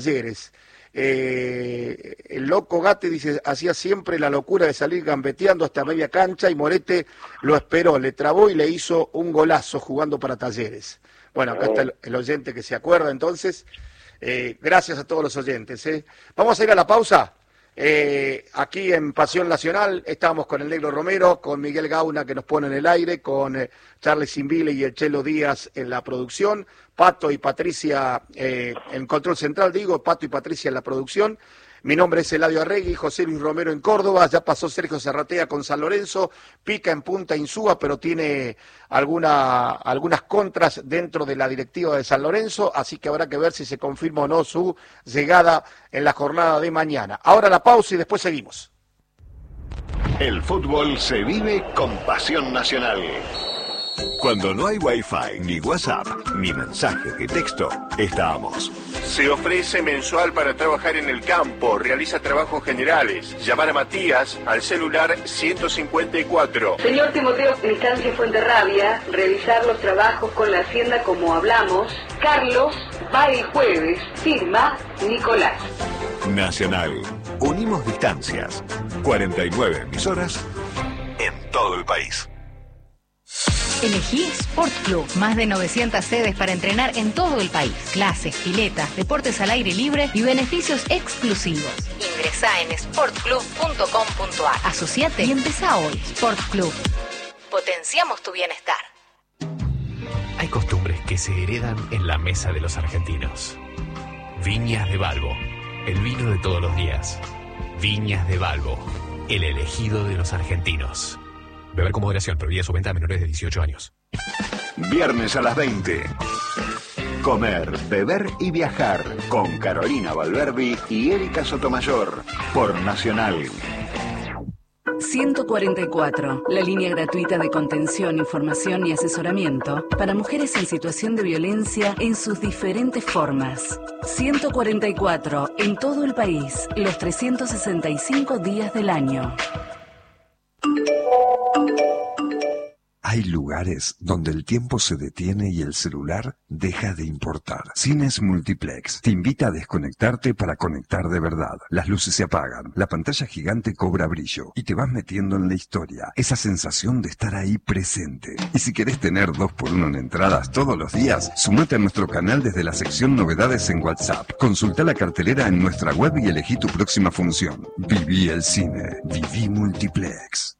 Talleres. El loco Gatti dice, hacía siempre la locura de salir gambeteando hasta media cancha y Morete lo esperó, le trabó y le hizo un golazo jugando para Talleres. Bueno, acá está el oyente que se acuerda entonces. Gracias a todos los oyentes. Vamos a ir a la pausa. Aquí en Pasión Nacional estamos con el Negro Romero, con Miguel Gauna que nos pone en el aire, con Charles Simbile y el Chelo Díaz en la producción, Pato y Patricia en control central, Pato y Patricia en la producción. Mi nombre es Eladio Arregui, José Luis Romero en Córdoba, ya pasó Sergio Serratea con San Lorenzo, pica en Punta Insúa, pero tiene algunas contras dentro de la directiva de San Lorenzo, así que habrá que ver si se confirma o no su llegada en la jornada de mañana. Ahora la pausa y después seguimos. El fútbol se vive con Pasión Nacional. Cuando no hay Wi-Fi, ni WhatsApp, ni mensajes de texto, estamos. Se ofrece mensual para trabajar en el campo, realiza trabajos generales. Llamar a Matías al celular 154. Señor Timoteo Distancia Fuenterrabia, realizar los trabajos con la hacienda como hablamos. Carlos va el jueves, firma Nicolás. Nacional. Unimos distancias. 49 emisoras en todo el país. Elegí Sport Club, más de 900 sedes para entrenar en todo el país. Clases, piletas, deportes al aire libre y beneficios exclusivos. Ingresá en sportclub.com.ar. Asociate y empezá hoy. Sport Club. Potenciamos tu bienestar. Hay costumbres que se heredan en la mesa de los argentinos. Viñas de Balbo, el vino de todos los días. Viñas de Balbo, el elegido de los argentinos. Beber con moderación, prohibida su venta a menores de 18 años. Viernes a las 20. Comer, beber y viajar con Carolina Valverdi y Erika Sotomayor por Nacional. 144, la línea gratuita de contención, información y asesoramiento para mujeres en situación de violencia en sus diferentes formas. 144, en todo el país, los 365 días del año. Hay lugares donde el tiempo se detiene y el celular deja de importar. Cines Multiplex te invita a desconectarte para conectar de verdad. Las luces se apagan, la pantalla gigante cobra brillo y te vas metiendo en la historia. Esa sensación de estar ahí presente. Y si querés tener 2x1 en entradas todos los días, sumate a nuestro canal desde la sección Novedades en WhatsApp. Consulta la cartelera en nuestra web y elegí tu próxima función. Viví el cine. Viví Multiplex.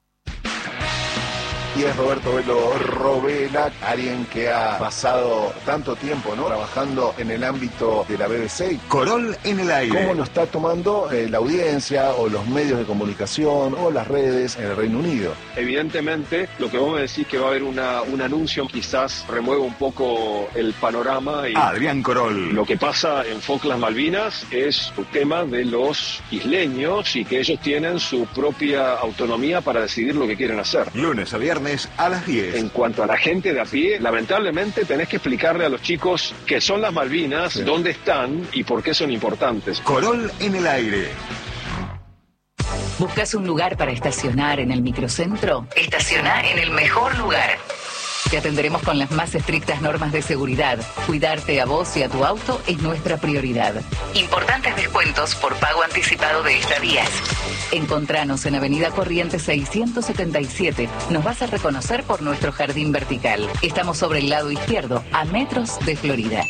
Y es Roberto Velo Robela, alguien que ha pasado tanto tiempo, ¿no?, trabajando en el ámbito de la BBC. Corol en el aire. ¿Cómo lo está tomando la audiencia o los medios de comunicación o las redes en el Reino Unido? Evidentemente, lo que vos me decís que va a haber un anuncio quizás remueva un poco el panorama. Y Adrián Corol. Lo que pasa en Falkland Malvinas es un tema de los isleños y que ellos tienen su propia autonomía para decidir lo que quieren hacer. Lunes a viernes a las 10. En cuanto a la gente de a pie, lamentablemente tenés que explicarle a los chicos qué son las Malvinas, sí, dónde están y por qué son importantes. Corol en el aire. ¿Buscas un lugar para estacionar en el microcentro? Estaciona en el mejor lugar. Te atenderemos con las más estrictas normas de seguridad. Cuidarte a vos y a tu auto es nuestra prioridad. Importantes descuentos por pago anticipado de estadías. Encontranos en Avenida Corrientes 677. Nos vas a reconocer por nuestro jardín vertical. Estamos sobre el lado izquierdo, a metros de Florida.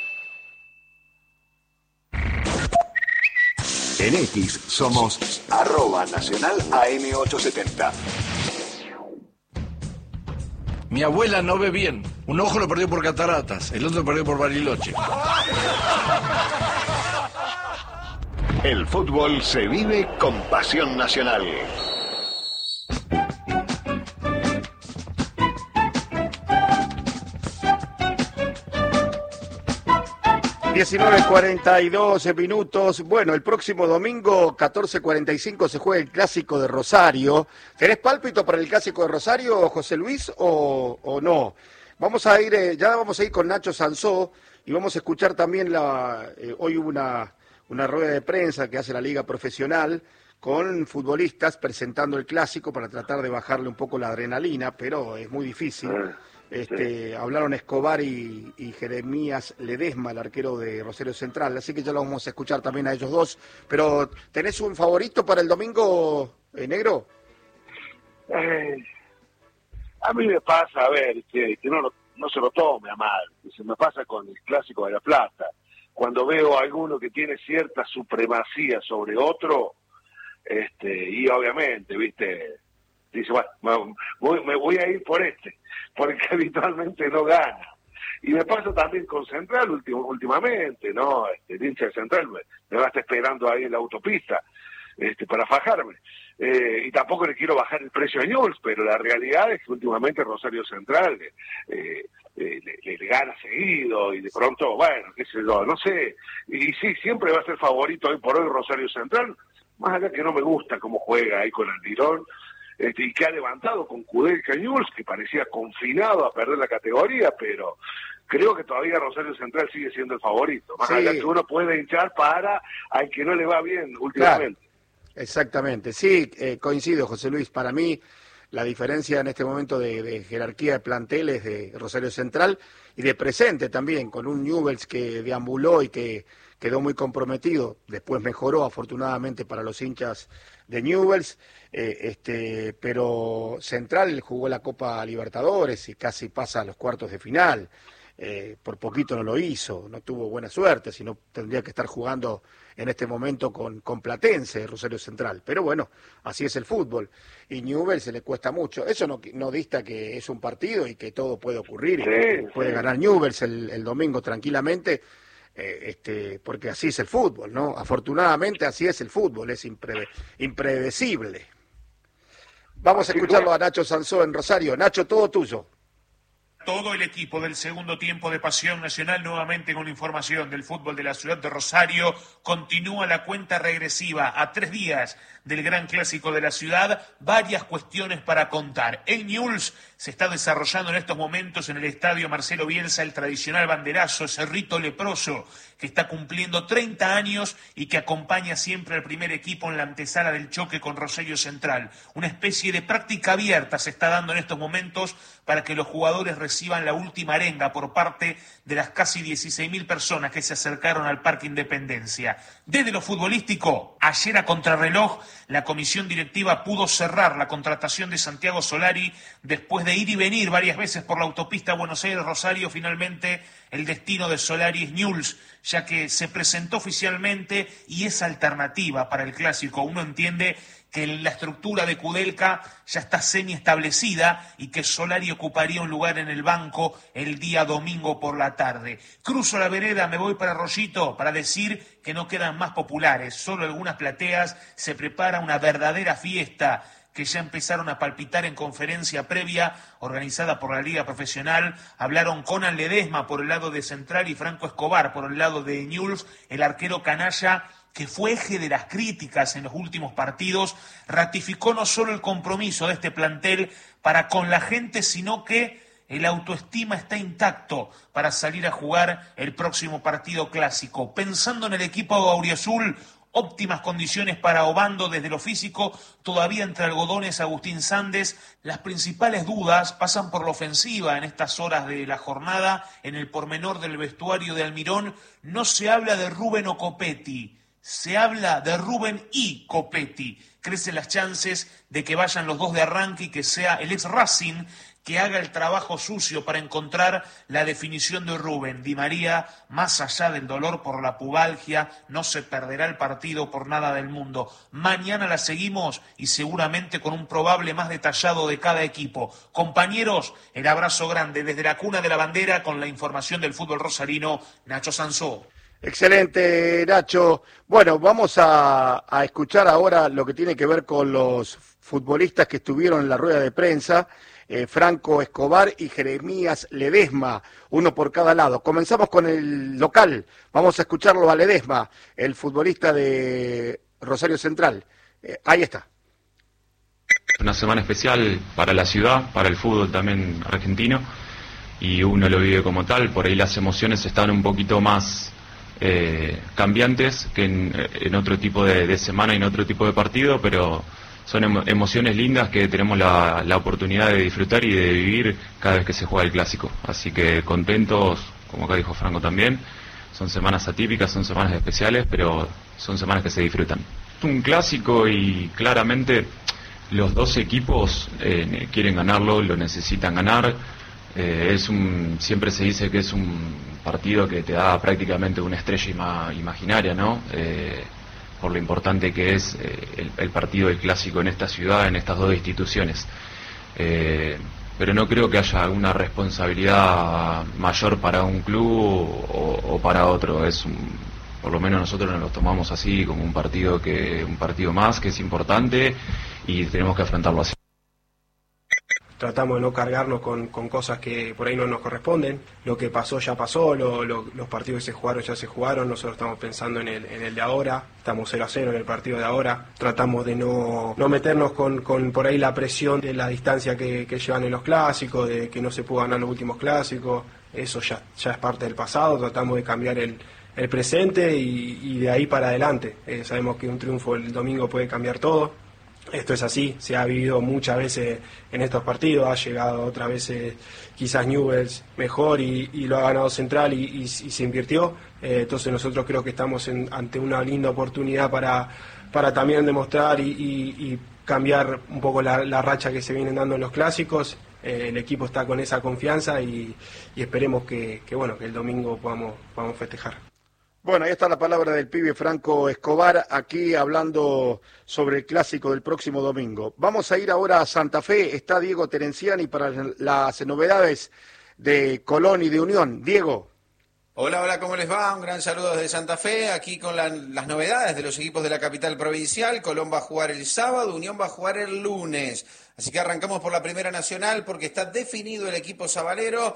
En X somos @Nacional AM870. Mi abuela no ve bien. Un ojo lo perdió por cataratas, el otro lo perdió por Bariloche. El fútbol se vive con Pasión Nacional. 19:42 minutos. Bueno, el próximo domingo, 14:45, se juega el Clásico de Rosario. ¿Tenés pálpito para el Clásico de Rosario, José Luis, o no? Vamos a ir, ya vamos a ir con Nacho Sansó y vamos a escuchar también hoy hubo una rueda de prensa que hace la Liga Profesional con futbolistas presentando el Clásico para tratar de bajarle un poco la adrenalina, pero es muy difícil. Hablaron Escobar y Jeremías Ledesma, el arquero de Rosario Central, así que ya lo vamos a escuchar también a ellos dos. Pero, ¿tenés un favorito para el domingo, negro? A mí me pasa, a ver, que no se lo tome a mal, se me pasa con el Clásico de La Plata. Cuando veo a alguno que tiene cierta supremacía sobre otro, y obviamente, viste, dice, bueno, me voy a ir por porque habitualmente no gana. Y me pasa también con Central últimamente, ¿no? El hincha de Central me va a estar esperando ahí en la autopista para fajarme. Y tampoco le quiero bajar el precio a Newell's, pero la realidad es que últimamente Rosario Central le gana seguido y de pronto, bueno, qué sé yo, no sé. Y sí, siempre va a ser favorito hoy por hoy Rosario Central, más allá que no me gusta cómo juega ahí con Almirón, y que ha levantado con Kudelka Newell's, que parecía confinado a perder la categoría, pero creo que todavía Rosario Central sigue siendo el favorito, más allá que uno puede hinchar para al que no le va bien últimamente. Claro. Exactamente, sí, coincido, José Luis. Para mí, la diferencia en este momento de jerarquía de planteles de Rosario Central y de presente también, con un Newell's que deambuló y que quedó muy comprometido, después mejoró afortunadamente para los hinchas de Newell's, pero Central jugó la Copa Libertadores y casi pasa a los cuartos de final. Por poquito no lo hizo, no tuvo buena suerte, sino tendría que estar jugando en este momento con Platense, Rosario Central. Pero bueno, así es el fútbol. Y Newell's se le cuesta mucho. Eso no dista que es un partido y que todo puede ocurrir. Puede ganar Newell's el domingo tranquilamente, porque así es el fútbol, ¿no? Afortunadamente así es el fútbol, es impredecible. Vamos a escucharlo a Nacho Sansó en Rosario. Nacho, todo tuyo. Todo el equipo del segundo tiempo de Pasión Nacional, nuevamente con información del fútbol de la ciudad de Rosario. Continúa la cuenta regresiva a 3 días del gran clásico de la ciudad. Varias cuestiones para contar. En Newell's se está desarrollando en estos momentos en el estadio Marcelo Bielsa el tradicional banderazo, ese rito leproso que está cumpliendo 30 años y que acompaña siempre al primer equipo en la antesala del choque con Rosario Central. Una especie de práctica abierta se está dando en estos momentos para que los jugadores reciban la última arenga por parte de las casi 16.000 personas que se acercaron al Parque Independencia. Desde lo futbolístico, ayer a contrarreloj, la comisión directiva pudo cerrar la contratación de Santiago Solari después de ir y venir varias veces por la autopista Buenos Aires-Rosario. Finalmente, el destino de Solari es Newell's, ya que se presentó oficialmente y es alternativa para el clásico. Uno entiende que la estructura de Kudelka ya está semi-establecida y que Solari ocuparía un lugar en el banco el día domingo por la tarde. Cruzo la vereda, me voy para Rollito para decir que no quedan más populares, solo algunas plateas. Se prepara una verdadera fiesta que ya empezaron a palpitar en conferencia previa organizada por la Liga Profesional. Hablaron Conan Ledesma por el lado de Central y Franco Escobar por el lado de Newell's. El arquero canalla, que fue eje de las críticas en los últimos partidos, ratificó no solo el compromiso de este plantel para con la gente, sino que el autoestima está intacto para salir a jugar el próximo partido clásico. Pensando en el equipo auriazul, óptimas condiciones para Obando desde lo físico, todavía entre algodones Agustín Sandes. Las principales dudas pasan por la ofensiva en estas horas de la jornada. En el pormenor del vestuario de Almirón no se habla de Rubén o Copetti, se habla de Rubén y Copetti. Crecen las chances de que vayan los dos de arranque y que sea el ex Racing que haga el trabajo sucio para encontrar la definición de Rubén. Di María, más allá del dolor por la pubalgia, no se perderá el partido por nada del mundo. Mañana la seguimos y seguramente con un probable más detallado de cada equipo. Compañeros, el abrazo grande desde la cuna de la bandera con la información del fútbol rosarino, Nacho Sansó. Excelente, Nacho. Bueno, vamos a escuchar ahora lo que tiene que ver con los futbolistas que estuvieron en la rueda de prensa. Franco Escobar y Jeremías Ledesma, uno por cada lado. Comenzamos con el local, vamos a escucharlo a Ledesma, el futbolista de Rosario Central. Ahí está. Una semana especial para la ciudad, para el fútbol también argentino, y uno lo vive como tal. Por ahí las emociones están un poquito más cambiantes que en otro tipo de semana y en otro tipo de partido, pero son emociones lindas que tenemos la oportunidad de disfrutar y de vivir cada vez que se juega el clásico. Así que contentos, como acá dijo Franco también, son semanas atípicas, son semanas especiales, pero son semanas que se disfrutan. Un clásico y claramente los dos equipos quieren ganarlo, lo necesitan ganar. Siempre se dice que es un partido que te da prácticamente una estrella imaginaria, ¿no? Por lo importante que es el partido del clásico en esta ciudad, en estas dos instituciones. Pero no creo que haya alguna responsabilidad mayor para un club o para otro. Por lo menos nosotros nos lo tomamos así, como un partido más, que es importante y tenemos que afrontarlo así. Tratamos de no cargarnos con cosas que por ahí no nos corresponden. Lo que pasó ya pasó, los partidos que se jugaron ya se jugaron. Nosotros estamos pensando en el de ahora, estamos 0-0 en el partido de ahora. Tratamos de no meternos con por ahí la presión de la distancia que llevan en los clásicos, de que no se pudo ganar los últimos clásicos. Eso ya es parte del pasado. Tratamos de cambiar el presente y de ahí para adelante. Sabemos que un triunfo el domingo puede cambiar todo. Esto es así, se ha vivido muchas veces en estos partidos, ha llegado otras veces quizás Newell's mejor y lo ha ganado Central y se invirtió. Entonces nosotros creo que estamos ante una linda oportunidad para también demostrar y cambiar un poco la racha que se vienen dando en los clásicos. El equipo está con esa confianza y esperemos que el domingo podamos festejar. Bueno, ahí está la palabra del pibe Franco Escobar, aquí hablando sobre el clásico del próximo domingo. Vamos a ir ahora a Santa Fe, está Diego Terenciani para las novedades de Colón y de Unión. Diego. Hola, ¿cómo les va? Un gran saludo desde Santa Fe, aquí con las novedades de los equipos de la capital provincial. Colón va a jugar el sábado, Unión va a jugar el lunes. Así que arrancamos por la Primera Nacional porque está definido el equipo sabalero.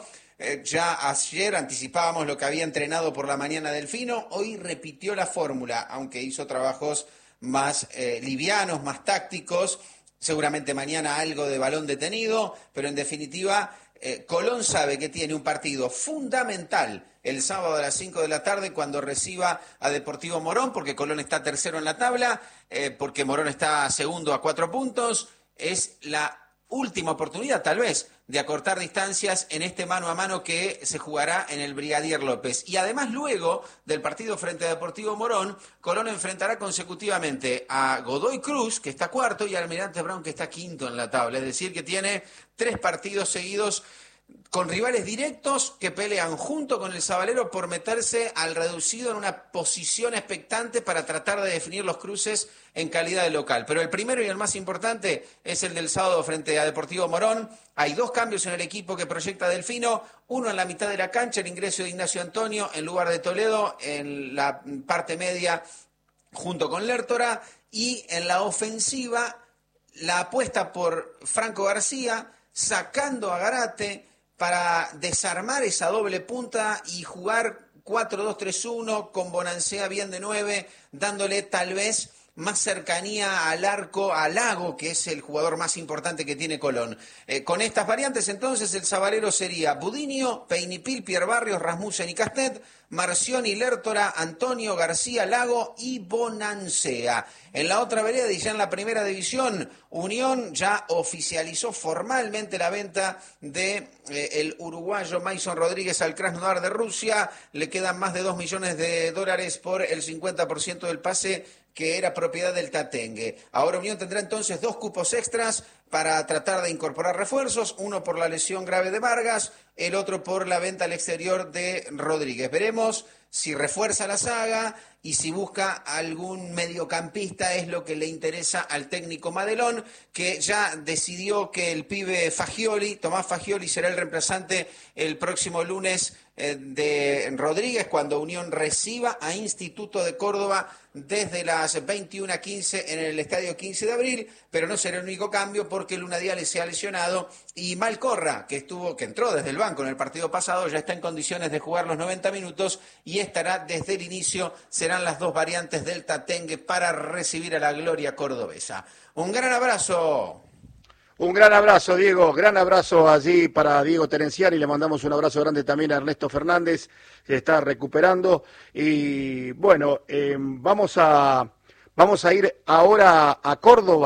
Ya ayer anticipábamos lo que había entrenado por la mañana Delfino, hoy repitió la fórmula, aunque hizo trabajos más livianos, más tácticos, seguramente mañana algo de balón detenido, pero en definitiva Colón sabe que tiene un partido fundamental el sábado a las 5 de la tarde cuando reciba a Deportivo Morón, porque Colón está tercero en la tabla, porque Morón está segundo a 4 puntos, es la última oportunidad tal vez de acortar distancias en este mano a mano que se jugará en el Brigadier López. Y además luego del partido frente a Deportivo Morón, Colón enfrentará consecutivamente a Godoy Cruz, que está cuarto, y a Almirante Brown, que está quinto en la tabla. Es decir, que tiene 3 partidos seguidos con rivales directos que pelean junto con el sabalero por meterse al reducido en una posición expectante para tratar de definir los cruces en calidad de local. Pero el primero y el más importante es el del sábado frente a Deportivo Morón. Hay 2 cambios en el equipo que proyecta Delfino, uno en la mitad de la cancha, el ingreso de Ignacio Antonio en lugar de Toledo en la parte media junto con Lertora, y en la ofensiva la apuesta por Franco García, sacando a Garate para desarmar esa doble punta y jugar 4-2-3-1 con Bonancea bien de 9, dándole tal vez más cercanía al arco, a Lago, que es el jugador más importante que tiene Colón. Con estas variantes, entonces, el sabalero sería Budinio, Peinipil, Pierre Barrios, Rasmussen y Castet, Marcioni, Lertora, Antonio, García, Lago y Bonancea. En la otra vereda y ya en la primera división, Unión ya oficializó formalmente la venta de el uruguayo Mason Rodríguez al Krasnodar de Rusia. Le quedan más de $2 millones por el 50% del pase que era propiedad del Tatengue. Ahora Unión tendrá entonces 2 cupos extras para tratar de incorporar refuerzos, uno por la lesión grave de Vargas, el otro por la venta al exterior de Rodríguez. Veremos si refuerza la saga y si busca algún mediocampista, es lo que le interesa al técnico Madelón, que ya decidió que el pibe Fagioli, Tomás Fagioli, será el reemplazante el próximo lunes de Rodríguez cuando Unión reciba a Instituto de Córdoba desde las 21:15 en el Estadio 15 de Abril, pero no será el único cambio porque Luna Diale se ha lesionado y Malcorra, que entró desde el banco en el partido pasado, ya está en condiciones de jugar los 90 minutos y estará desde el inicio. Serán las 2 variantes del Tatengue para recibir a la gloria cordobesa. Un gran abrazo. Un gran abrazo, Diego, gran abrazo allí para Diego Terenciani, le mandamos un abrazo grande también a Ernesto Fernández, que está recuperando, y bueno, vamos a ir ahora a Córdoba,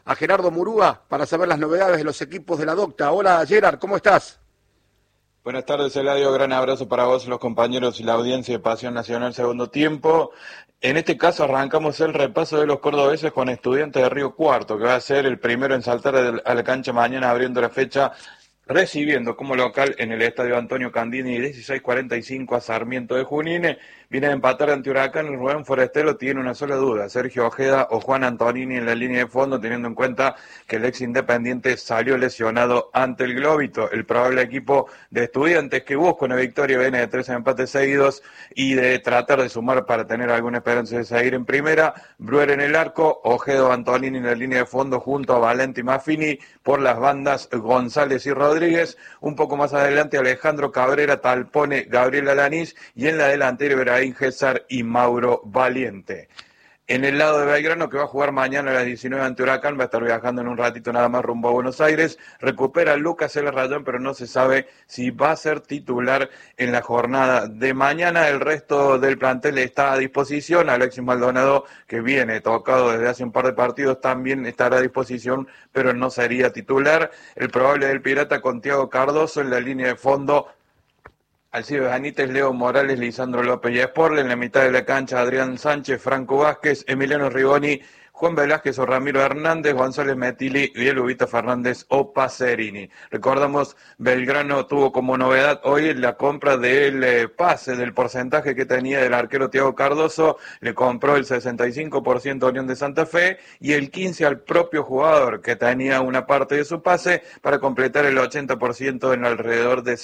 a Gerardo Murúa para saber las novedades de los equipos de la Docta. Hola Gerard, ¿cómo estás? Buenas tardes, Eladio. Gran abrazo para vos, los compañeros y la audiencia de Pasión Nacional Segundo Tiempo. En este caso arrancamos el repaso de los cordobeses con Estudiantes de Río Cuarto, que va a ser el primero en saltar a la cancha mañana, abriendo la fecha, recibiendo como local en el estadio Antonio Candini 16:45 a Sarmiento de Junín. Viene a empatar ante Huracán. El Rubén Forestelo tiene una sola duda: Sergio Ojeda o Juan Antonini en la línea de fondo, teniendo en cuenta que el ex Independiente salió lesionado ante el Globito. El probable equipo de Estudiantes, que busca una victoria, viene de 3 empates seguidos y de tratar de sumar para tener alguna esperanza de seguir en primera. Bruer en el arco, Ojeda o Antonini en la línea de fondo junto a Valenti Maffini, por las bandas González y Rodríguez. Un poco más adelante Alejandro Cabrera, Talpone, Gabriel Alanís, y en la delantera Ibrahim César y Mauro Valiente. En el lado de Belgrano, que va a jugar mañana a las 19 ante Huracán, va a estar viajando en un ratito nada más rumbo a Buenos Aires. Recupera a Lucas El Rayón, pero no se sabe si va a ser titular en la jornada de mañana. El resto del plantel está a disposición. Alexis Maldonado, que viene tocado desde hace un par de partidos, también estará a disposición, pero no sería titular. El probable del Pirata con Thiago Cardoso en la línea de fondo. Alcides Benítez, Leo Morales, Lisandro López y Esporle. En la mitad de la cancha, Adrián Sánchez, Franco Vázquez, Emiliano Rigoni, Juan Velázquez o Ramiro Hernández, González Metilli y el Ubita Fernández o Pacerini. Recordamos, Belgrano tuvo como novedad hoy la compra del pase, del porcentaje que tenía el arquero Thiago Cardoso. Le compró el 65% a Unión de Santa Fe y el 15% al propio jugador, que tenía una parte de su pase, para completar el 80% en alrededor de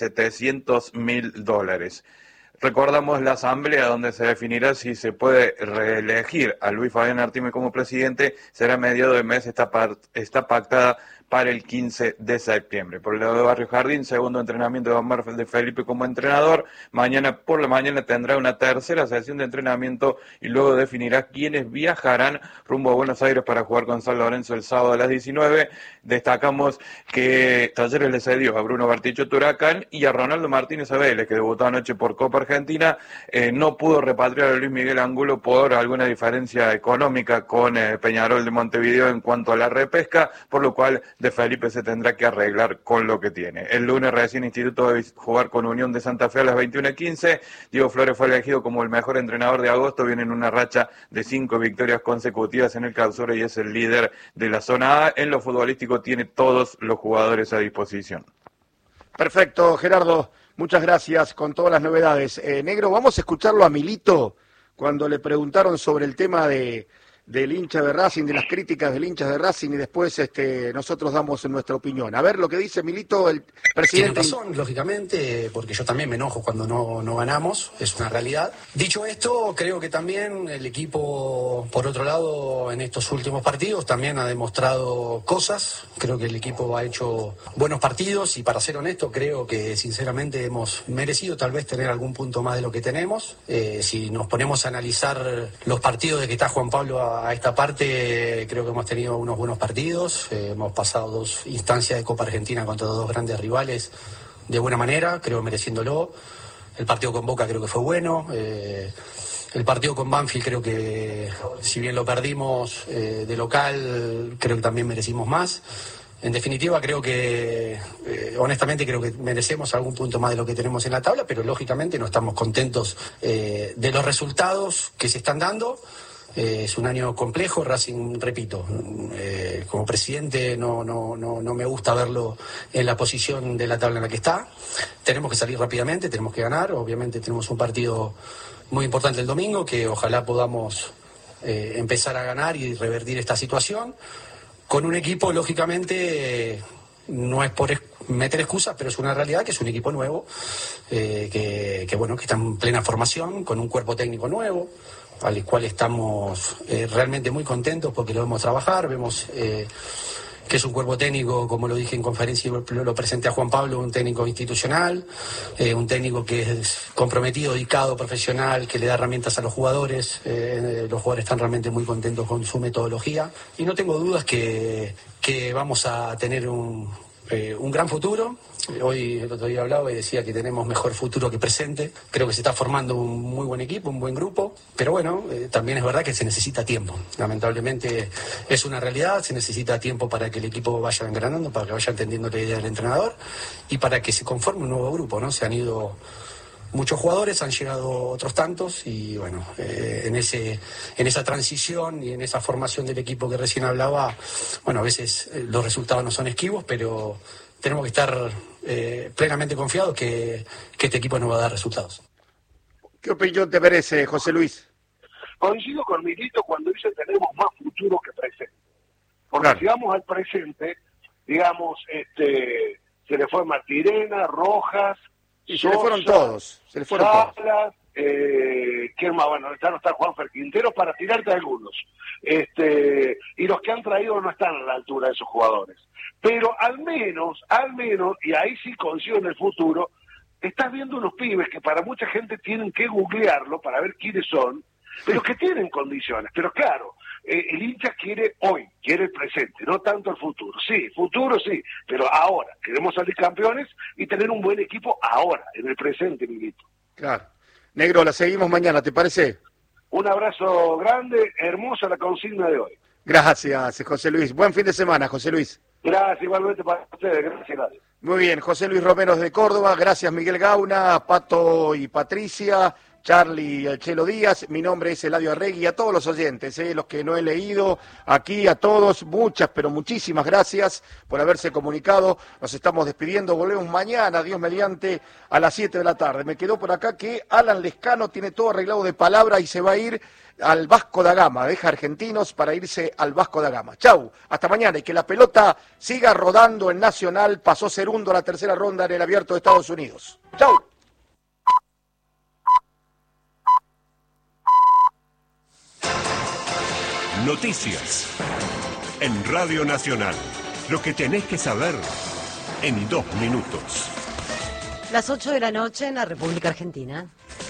$700.000. Recordamos la asamblea donde se definirá si se puede reelegir a Luis Fabián Artime como presidente. Será a mediados de mes, está pactada para el 15 de septiembre. Por el lado de Barrio Jardín, segundo entrenamiento de Omar de Felipe como entrenador. Mañana por la mañana tendrá una tercera sesión de entrenamiento y luego definirá quiénes viajarán rumbo a Buenos Aires para jugar con San Lorenzo el sábado a las 19. Destacamos que Talleres le cedió a Bruno Bartichotto Huracán y a Ronaldo Martínez Vélez, que debutó anoche por Copa Argentina. No pudo repatriar a Luis Miguel Angulo por alguna diferencia económica con Peñarol de Montevideo en cuanto a la repesca, por lo cual de Felipe se tendrá que arreglar con lo que tiene. El lunes recién Instituto debe jugar con Unión de Santa Fe a las 21:15. Diego Flores fue elegido como el mejor entrenador de agosto, viene en una racha de 5 victorias consecutivas en el Clausura y es el líder de la zona A. En lo futbolístico tiene todos los jugadores a disposición. Perfecto, Gerardo, muchas gracias con todas las novedades. Negro, vamos a escucharlo a Milito cuando le preguntaron sobre el tema del hincha de Racing, de las críticas del hincha de Racing, y después nosotros damos nuestra opinión. A ver lo que dice Milito, el presidente. Tiene razón, lógicamente, porque yo también me enojo cuando no ganamos, es una realidad. Dicho esto, creo que también el equipo, por otro lado, en estos últimos partidos también ha demostrado cosas. Creo que el equipo ha hecho buenos partidos y, para ser honesto, creo que sinceramente hemos merecido tal vez tener algún punto más de lo que tenemos. Si nos ponemos a analizar los partidos de que está Juan Pablo a esta parte, creo que hemos tenido unos buenos partidos, hemos pasado 2 instancias de Copa Argentina contra 2 grandes rivales de buena manera, creo mereciéndolo. El partido con Boca creo que fue bueno, el partido con Banfield creo que, si bien lo perdimos de local, creo que también merecimos más. En definitiva, creo que, honestamente, creo que merecemos algún punto más de lo que tenemos en la tabla, pero lógicamente no estamos contentos de los resultados que se están dando. Es un año complejo. Racing, repito, como presidente no me gusta verlo en la posición de la tabla en la que está. Tenemos que salir rápidamente, tenemos que ganar. Obviamente tenemos un partido muy importante el domingo, que ojalá podamos empezar a ganar y revertir esta situación. Con un equipo, lógicamente, no es por meter excusas, pero es una realidad que es un equipo nuevo, que está en plena formación, con un cuerpo técnico nuevo, al cual estamos realmente muy contentos porque lo vemos trabajar. Vemos que es un cuerpo técnico, como lo dije en conferencia y lo presenté a Juan Pablo, un técnico institucional, un técnico que es comprometido, dedicado, profesional, que le da herramientas a los jugadores. Los jugadores están realmente muy contentos con su metodología y no tengo dudas que vamos a tener un gran futuro. Hoy, el otro día hablaba y decía que tenemos mejor futuro que presente. Creo que se está formando un muy buen equipo, un buen grupo. Pero bueno, también es verdad que se necesita tiempo. Lamentablemente es una realidad. Se necesita tiempo para que el equipo vaya engranando, para que vaya entendiendo la idea del entrenador y para que se conforme un nuevo grupo, ¿no? Se han ido muchos jugadores, han llegado otros tantos y bueno, en esa transición y en esa formación del equipo que recién hablaba, bueno, a veces los resultados no son esquivos, pero tenemos que estar plenamente confiados que este equipo nos va a dar resultados. ¿Qué opinión te merece, José Luis? Coincido con Milito cuando dice tenemos más futuro que presente. Porque claro, si vamos al presente, digamos, se le fue Martirena, Rojas, y se le fueron todos, Salas, ¿quién más? Bueno, ya no está Juanfer Quintero, para tirarte algunos. Y los que han traído no están a la altura de esos jugadores. Pero al menos, y ahí sí coincido en el futuro, estás viendo unos pibes que para mucha gente tienen que googlearlo para ver quiénes son, pero que tienen condiciones. Pero claro, el hincha quiere hoy, quiere el presente, no tanto el futuro. Sí, futuro sí, pero ahora. Queremos salir campeones y tener un buen equipo ahora, en el presente, Milito. Claro. Negro, la seguimos mañana, ¿te parece? Un abrazo grande, hermosa la consigna de hoy. Gracias, José Luis. Buen fin de semana, José Luis. Gracias, igualmente para ustedes. Gracias. Muy bien, José Luis Romero de Córdoba. Gracias, Miguel Gauna, Pato y Patricia, Charlie y el Chelo Díaz. Mi nombre es Eladio Arregui. A todos los oyentes, los que no he leído, aquí a todos, muchas, pero muchísimas gracias por haberse comunicado. Nos estamos despidiendo. Volvemos mañana, Dios mediante, a las 7 de la tarde. Me quedó por acá que Alan Lescano tiene todo arreglado de palabra y se va a ir al Vasco da Gama. Deja Argentinos para irse al Vasco da Gama. Chau, hasta mañana y que la pelota siga rodando en Nacional. Pasó segundo a la tercera ronda en el Abierto de Estados Unidos. Chau. Noticias en Radio Nacional. Lo que tenés que saber en 2 minutos. Las 8 de la noche en la República Argentina.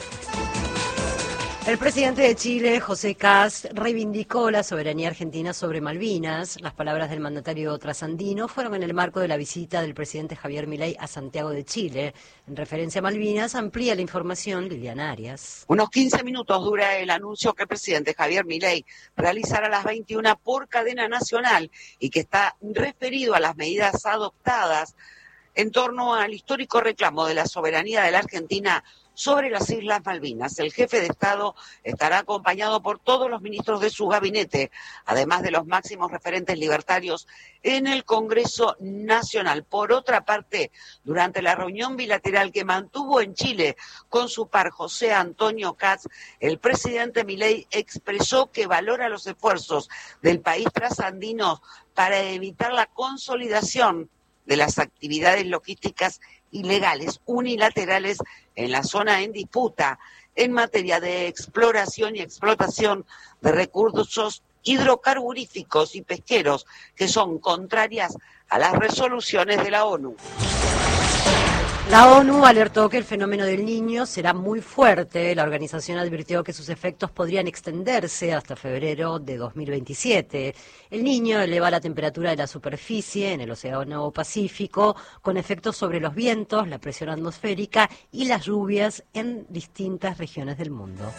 El presidente de Chile, José Kast, reivindicó la soberanía argentina sobre Malvinas. Las palabras del mandatario trasandino fueron en el marco de la visita del presidente Javier Milei a Santiago de Chile. En referencia a Malvinas, amplía la información Liliana Arias. Unos 15 minutos dura el anuncio que el presidente Javier Milei realizará a las 21 por cadena nacional y que está referido a las medidas adoptadas en torno al histórico reclamo de la soberanía de la Argentina sobre las Islas Malvinas. El jefe de Estado estará acompañado por todos los ministros de su gabinete, además de los máximos referentes libertarios en el Congreso Nacional. Por otra parte, durante la reunión bilateral que mantuvo en Chile con su par José Antonio Kast, el presidente Milei expresó que valora los esfuerzos del país trasandino para evitar la consolidación de las actividades logísticas ilegales unilaterales en la zona en disputa en materia de exploración y explotación de recursos hidrocarburíficos y pesqueros que son contrarias a las resoluciones de la ONU. La ONU alertó que el fenómeno del Niño será muy fuerte. La organización advirtió que sus efectos podrían extenderse hasta febrero de 2027. El Niño eleva la temperatura de la superficie en el Océano Pacífico, con efectos sobre los vientos, la presión atmosférica y las lluvias en distintas regiones del mundo.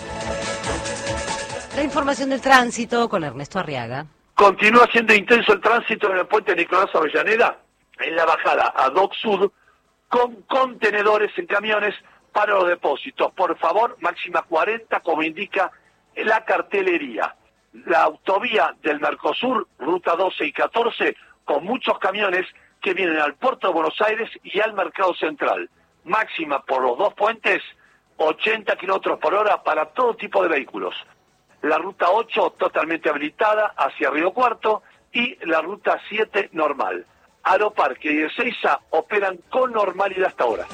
La información del tránsito con Ernesto Arriaga. Continúa siendo intenso el tránsito en el puente Nicolás Avellaneda, en la bajada a Dock Sud, con contenedores en camiones para los depósitos. Por favor, máxima 40, como indica la cartelería. La autovía del Mercosur, ruta 12 y 14, con muchos camiones que vienen al puerto de Buenos Aires y al Mercado Central. Máxima por los dos puentes, 80 kilómetros por hora para todo tipo de vehículos. La ruta 8 totalmente habilitada hacia Río Cuarto y la ruta 7 normal. Aeroparque y Ezeiza operan con normalidad hasta ahora.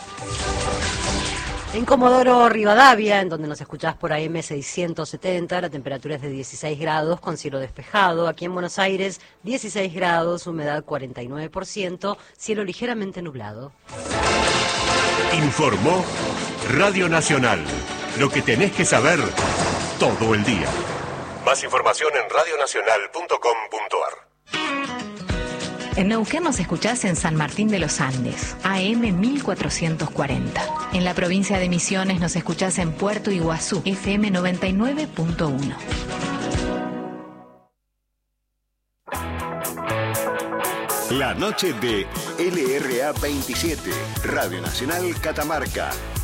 En Comodoro Rivadavia, en donde nos escuchás por AM 670, la temperatura es de 16 grados con cielo despejado. Aquí en Buenos Aires, 16 grados, humedad 49%, cielo ligeramente nublado. Informó Radio Nacional. Lo que tenés que saber todo el día. Más información en radionacional.com.ar. En Neuquén nos escuchás en San Martín de los Andes, AM 1440. En la provincia de Misiones nos escuchás en Puerto Iguazú, FM 99.1. La noche de LRA 27, Radio Nacional Catamarca,